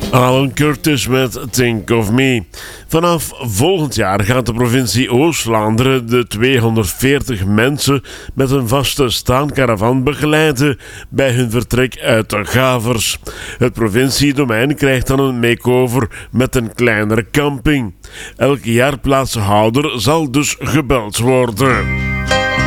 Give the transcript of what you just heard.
Alan Curtis met Think of Me. Vanaf volgend jaar gaat de provincie Oost-Vlaanderen de 240 mensen met een vaste staancaravan begeleiden bij hun vertrek uit de Gavers. Het provinciedomein krijgt dan een makeover met een kleinere camping. Elke jaarplaatshouder zal dus gebeld worden.